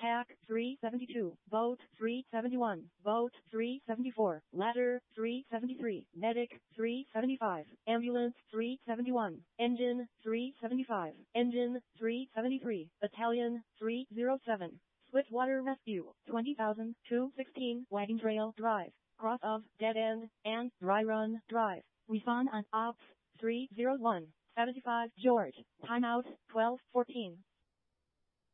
TAC 372, Boat 371, Boat 374, Ladder 373, Medic 375, Ambulance 371, Engine 375, Engine 373, Battalion 307, Swiftwater Rescue 20,216, Wagon Trail Drive, cross of Dead End and Dry Run Drive. Respond on Ops 301, 75 George, timeout 12:14.